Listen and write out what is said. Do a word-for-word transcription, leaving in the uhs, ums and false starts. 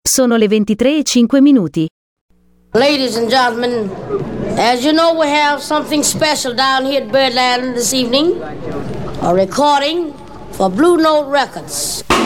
Sono le ventitré e cinque minuti. Ladies and gentlemen, as you know, we have something special down here at Birdland this evening. A recording for Blue Note Records.